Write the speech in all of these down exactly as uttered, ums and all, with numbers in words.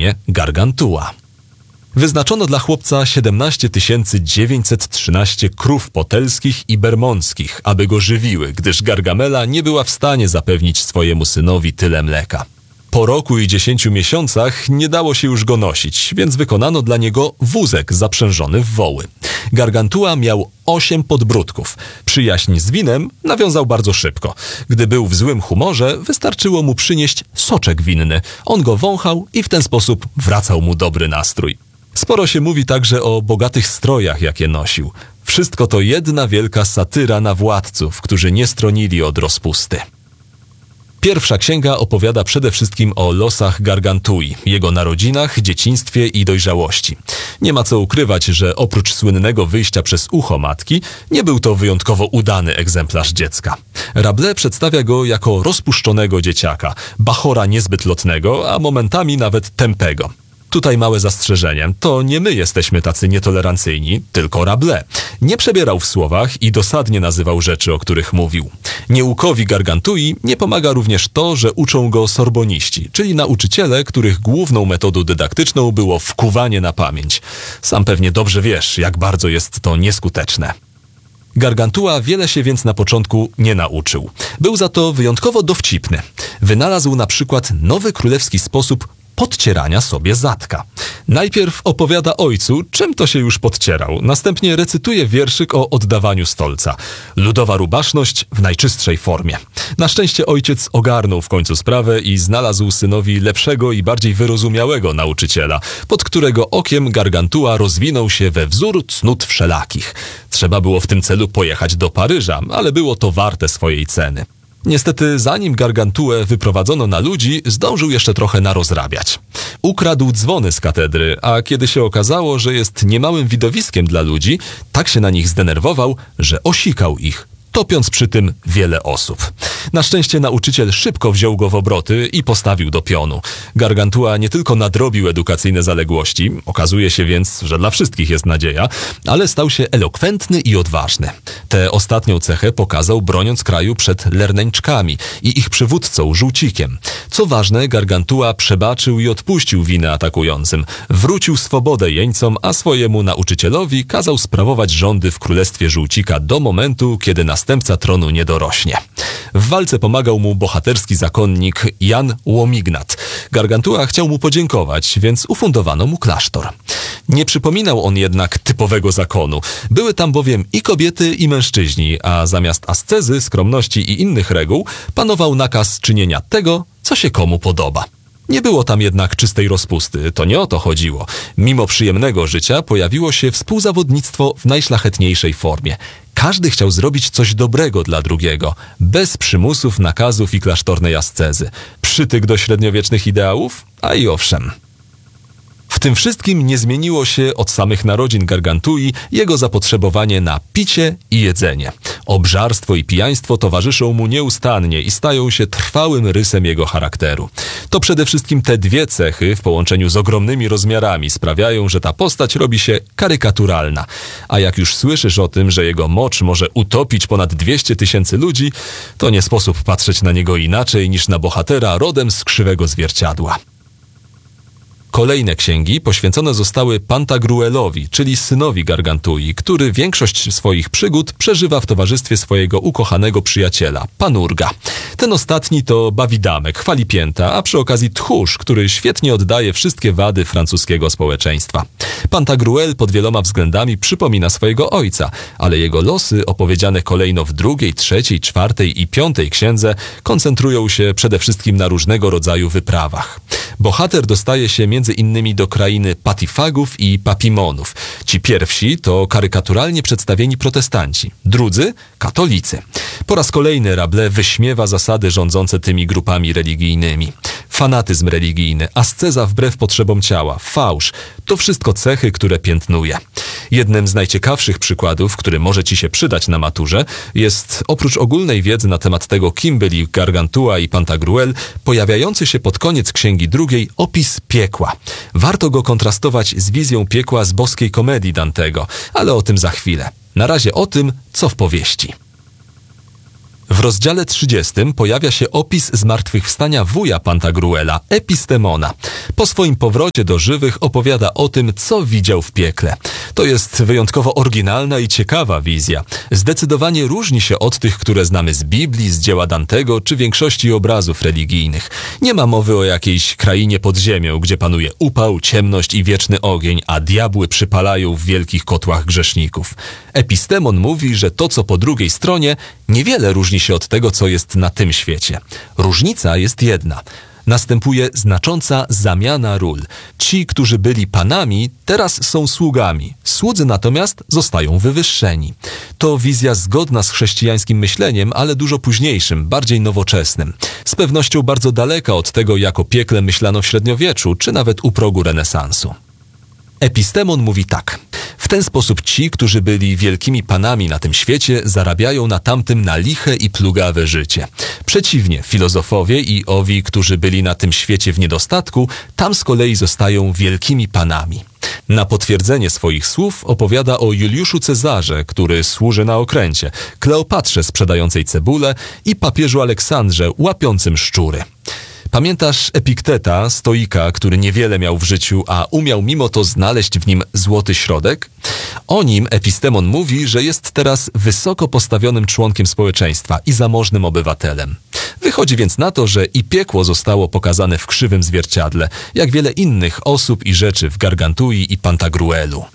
imię Gargantua. Wyznaczono dla chłopca siedemnaście tysięcy dziewięćset trzynaście krów potelskich i bermondzkich, aby go żywiły, gdyż Gargamela nie była w stanie zapewnić swojemu synowi tyle mleka. Po roku i dziesięciu miesiącach nie dało się już go nosić, więc wykonano dla niego wózek zaprzężony w woły. Gargantua miał osiem podbródków. Przyjaźń z winem nawiązał bardzo szybko. Gdy był w złym humorze, wystarczyło mu przynieść soczek winny. On go wąchał i w ten sposób wracał mu dobry nastrój. Sporo się mówi także o bogatych strojach, jakie nosił. Wszystko to jedna wielka satyra na władców, którzy nie stronili od rozpusty. Pierwsza księga opowiada przede wszystkim o losach Gargantui, jego narodzinach, dzieciństwie i dojrzałości. Nie ma co ukrywać, że oprócz słynnego wyjścia przez ucho matki, nie był to wyjątkowo udany egzemplarz dziecka. Rabelais przedstawia go jako rozpuszczonego dzieciaka, bachora niezbyt lotnego, a momentami nawet tępego. Tutaj małe zastrzeżenie. To nie my jesteśmy tacy nietolerancyjni, tylko Rabelais. Nie przebierał w słowach i dosadnie nazywał rzeczy, o których mówił. Nieukowi Gargantui nie pomaga również to, że uczą go sorboniści, czyli nauczyciele, których główną metodą dydaktyczną było wkuwanie na pamięć. Sam pewnie dobrze wiesz, jak bardzo jest to nieskuteczne. Gargantua wiele się więc na początku nie nauczył. Był za to wyjątkowo dowcipny. Wynalazł na przykład nowy królewski sposób podcierania sobie zadka. Najpierw opowiada ojcu, czym to się już podcierał. Następnie recytuje wierszyk o oddawaniu stolca. Ludowa rubaszność w najczystszej formie. Na szczęście ojciec ogarnął w końcu sprawę i znalazł synowi lepszego i bardziej wyrozumiałego nauczyciela, pod którego okiem Gargantua rozwinął się we wzór cnót wszelakich. Trzeba było w tym celu pojechać do Paryża, ale było to warte swojej ceny. Niestety, zanim Gargantuę wyprowadzono na ludzi, zdążył jeszcze trochę narozrabiać. Ukradł dzwony z katedry, a kiedy się okazało, że jest niemałym widowiskiem dla ludzi, tak się na nich zdenerwował, że osikał ich, topiąc przy tym wiele osób. Na szczęście nauczyciel szybko wziął go w obroty i postawił do pionu. Gargantua nie tylko nadrobił edukacyjne zaległości, okazuje się więc, że dla wszystkich jest nadzieja, ale stał się elokwentny i odważny. Tę ostatnią cechę pokazał, broniąc kraju przed Lerneńczkami i ich przywódcą Żółcikiem. Co ważne, Gargantua przebaczył i odpuścił winę atakującym. Wrócił swobodę jeńcom, a swojemu nauczycielowi kazał sprawować rządy w królestwie Żółcika do momentu, kiedy następca tronu nie dorośnie. W walce pomagał mu bohaterski zakonnik Jan Łomignat. Gargantua chciał mu podziękować, więc ufundowano mu klasztor. Nie przypominał on jednak typowego zakonu. Były tam bowiem i kobiety, i mężczyźni, a zamiast ascezy, skromności i innych reguł panował nakaz czynienia tego, co się komu podoba. Nie było tam jednak czystej rozpusty, to nie o to chodziło. Mimo przyjemnego życia pojawiło się współzawodnictwo w najszlachetniejszej formie. Każdy chciał zrobić coś dobrego dla drugiego, bez przymusów, nakazów i klasztornej ascezy. Przytyk do średniowiecznych ideałów? A i owszem. W tym wszystkim nie zmieniło się od samych narodzin Gargantui jego zapotrzebowanie na picie i jedzenie. Obżarstwo i pijaństwo towarzyszą mu nieustannie i stają się trwałym rysem jego charakteru. To przede wszystkim te dwie cechy w połączeniu z ogromnymi rozmiarami sprawiają, że ta postać robi się karykaturalna. A jak już słyszysz o tym, że jego mocz może utopić ponad dwieście tysięcy ludzi, to nie sposób patrzeć na niego inaczej niż na bohatera rodem z krzywego zwierciadła. Kolejne księgi poświęcone zostały Pantagruelowi, czyli synowi Gargantui, który większość swoich przygód przeżywa w towarzystwie swojego ukochanego przyjaciela, Panurga. Ten ostatni to bawidamek, chwalipięta, a przy okazji tchórz, który świetnie oddaje wszystkie wady francuskiego społeczeństwa. Pantagruel pod wieloma względami przypomina swojego ojca, ale jego losy, opowiedziane kolejno w drugiej, trzeciej, czwartej i piątej księdze, koncentrują się przede wszystkim na różnego rodzaju wyprawach. Bohater dostaje się między innymi do krainy Patifagów i Papimonów. Ci pierwsi to karykaturalnie przedstawieni protestanci, drudzy katolicy. Po raz kolejny Rabelais wyśmiewa zasady rządzące tymi grupami religijnymi. Fanatyzm religijny, asceza wbrew potrzebom ciała, fałsz – to wszystko cechy, które piętnuje. Jednym z najciekawszych przykładów, który może ci się przydać na maturze, jest oprócz ogólnej wiedzy na temat tego, kim byli Gargantua i Pantagruel, pojawiający się pod koniec księgi drugiej opis piekła. Warto go kontrastować z wizją piekła z boskiej komedii Dantego, ale o tym za chwilę. Na razie o tym, co w powieści. W rozdziale trzydziestym pojawia się opis zmartwychwstania wuja Pantagruela, Epistemona. Po swoim powrocie do żywych opowiada o tym, co widział w piekle. To jest wyjątkowo oryginalna i ciekawa wizja. Zdecydowanie różni się od tych, które znamy z Biblii, z dzieła Dantego czy większości obrazów religijnych. Nie ma mowy o jakiejś krainie pod ziemią, gdzie panuje upał, ciemność i wieczny ogień, a diabły przypalają w wielkich kotłach grzeszników. Epistemon mówi, że to, co po drugiej stronie, niewiele różni się od tego, co jest na tym świecie. Różnica jest jedna. Następuje znacząca zamiana ról. Ci, którzy byli panami, teraz są sługami. Słudzy natomiast zostają wywyższeni. To wizja zgodna z chrześcijańskim myśleniem, ale dużo późniejszym, bardziej nowoczesnym. Z pewnością bardzo daleka od tego, jak o piekle myślano w średniowieczu, czy nawet u progu renesansu. Epistemon mówi tak. W ten sposób ci, którzy byli wielkimi panami na tym świecie, zarabiają na tamtym na liche i plugawe życie. Przeciwnie, filozofowie i owi, którzy byli na tym świecie w niedostatku, tam z kolei zostają wielkimi panami. Na potwierdzenie swoich słów opowiada o Juliuszu Cezarze, który służy na okręcie, Kleopatrze sprzedającej cebulę i papieżu Aleksandrze łapiącym szczury. Pamiętasz Epikteta, stoika, który niewiele miał w życiu, a umiał mimo to znaleźć w nim złoty środek? O nim Epistemon mówi, że jest teraz wysoko postawionym członkiem społeczeństwa i zamożnym obywatelem. Wychodzi więc na to, że i piekło zostało pokazane w krzywym zwierciadle, jak wiele innych osób i rzeczy w Gargantui i Pantagruelu.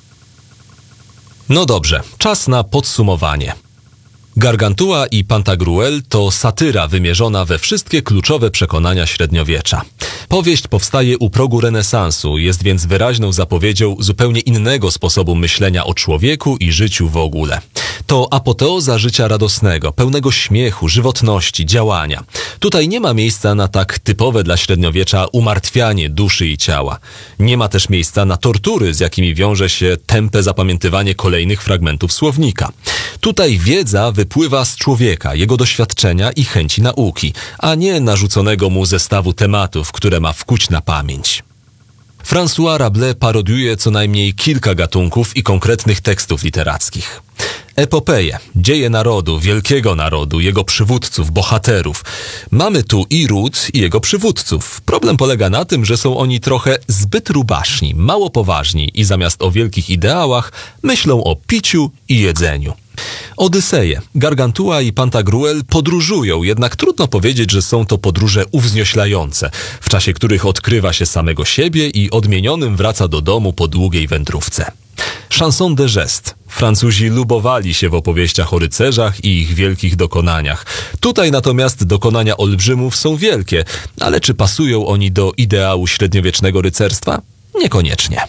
No dobrze, czas na podsumowanie. Gargantua i Pantagruel to satyra wymierzona we wszystkie kluczowe przekonania średniowiecza. Powieść powstaje u progu renesansu, jest więc wyraźną zapowiedzią zupełnie innego sposobu myślenia o człowieku i życiu w ogóle. To apoteoza życia radosnego, pełnego śmiechu, żywotności, działania. Tutaj nie ma miejsca na tak typowe dla średniowiecza umartwianie duszy i ciała. Nie ma też miejsca na tortury, z jakimi wiąże się tępe zapamiętywanie kolejnych fragmentów słownika. Tutaj wiedza wypływa z człowieka, jego doświadczenia i chęci nauki, a nie narzuconego mu zestawu tematów, które ma wkuć na pamięć. François Rabelais parodiuje co najmniej kilka gatunków i konkretnych tekstów literackich. Epopeje, dzieje narodu, wielkiego narodu, jego przywódców, bohaterów. Mamy tu i ród, i jego przywódców. Problem polega na tym, że są oni trochę zbyt rubaszni, mało poważni i zamiast o wielkich ideałach myślą o piciu i jedzeniu. Odyseje, Gargantua i Pantagruel podróżują, jednak trudno powiedzieć, że są to podróże uwznioślające, w czasie których odkrywa się samego siebie i odmienionym wraca do domu po długiej wędrówce. Chanson de geste. Francuzi lubowali się w opowieściach o rycerzach i ich wielkich dokonaniach. Tutaj natomiast dokonania olbrzymów są wielkie, ale czy pasują oni do ideału średniowiecznego rycerstwa? Niekoniecznie.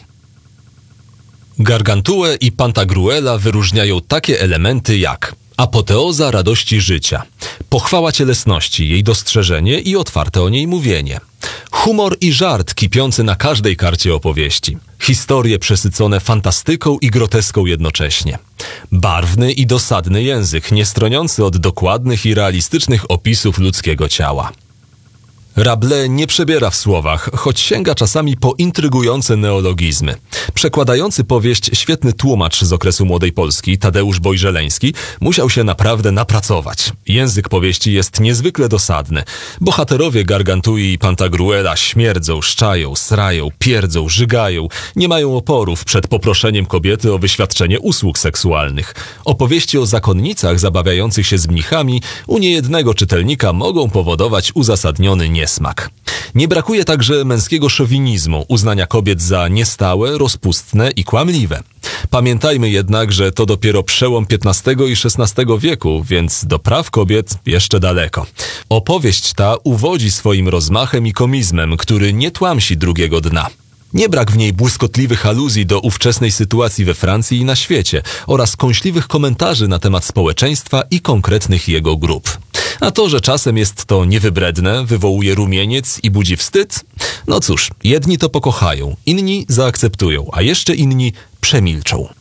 Gargantuę i Pantagruela wyróżniają takie elementy jak apoteoza radości życia, pochwała cielesności, jej dostrzeżenie i otwarte o niej mówienie, humor i żart kipiący na każdej karcie opowieści, historie przesycone fantastyką i groteską jednocześnie, barwny i dosadny język, niestroniący od dokładnych i realistycznych opisów ludzkiego ciała. Rabelais nie przebiera w słowach, choć sięga czasami po intrygujące neologizmy. Przekładający powieść świetny tłumacz z okresu Młodej Polski, Tadeusz Bojżeleński, musiał się naprawdę napracować. Język powieści jest niezwykle dosadny. Bohaterowie Gargantui i Pantagruela śmierdzą, szczają, srają, pierdzą, żygają, nie mają oporów przed poproszeniem kobiety o wyświadczenie usług seksualnych. Opowieści o zakonnicach zabawiających się z mnichami u niejednego czytelnika mogą powodować uzasadniony niesmak. Nie brakuje także męskiego szowinizmu, uznania kobiet za niestałe, rozpustne i kłamliwe. Pamiętajmy jednak, że to dopiero przełom piętnastego i szesnastego wieku, więc do praw kobiet jeszcze daleko. Opowieść ta uwodzi swoim rozmachem i komizmem, który nie tłamsi drugiego dna. Nie brak w niej błyskotliwych aluzji do ówczesnej sytuacji we Francji i na świecie oraz kąśliwych komentarzy na temat społeczeństwa i konkretnych jego grup. A to, że czasem jest to niewybredne, wywołuje rumieniec i budzi wstyd? No cóż, jedni to pokochają, inni zaakceptują, a jeszcze inni przemilczą.